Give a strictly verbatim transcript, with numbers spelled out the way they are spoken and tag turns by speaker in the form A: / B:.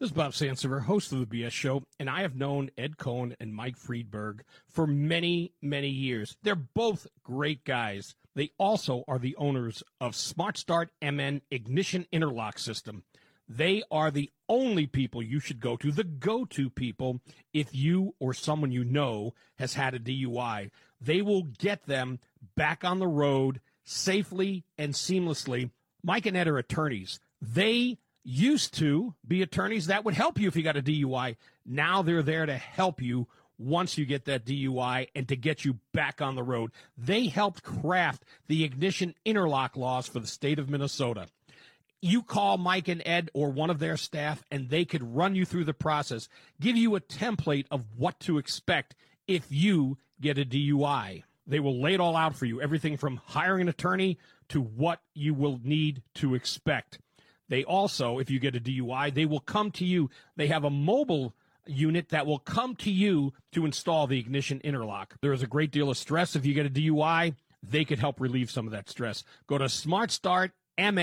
A: This is Bob Sansevier, host of the B S Show, and I have known Ed Cohen and Mike Friedberg for many, many years. They're both great guys. They also are the owners of Smart Start M N Ignition Interlock System. They are the only people you should go to, the go-to people, if you or someone you know has had a D U I. They will get them back on the road safely and seamlessly. Mike and Ed are attorneys. They used to be attorneys that would help you if you got a D U I. Now they're there to help you once you get that D U I and to get you back on the road. They helped craft the ignition interlock laws for the state of Minnesota. You call Mike and Ed or one of their staff, and they could run you through the process, give you a template of what to expect if you get a D U I. They will lay it all out for you, everything from hiring an attorney to what you will need to expect. They also, if you get a D U I, they will come to you. They have a mobile unit that will come to you to install the ignition interlock. There is a great deal of stress if you get a D U I. They could help relieve some of that stress. Go to Smart Start M N.